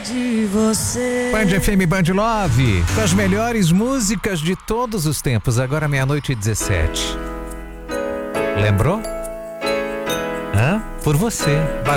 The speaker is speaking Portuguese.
de você. Band FM, Band Love, com as melhores músicas de todos os tempos, agora 00:17. Lembrou? Por você,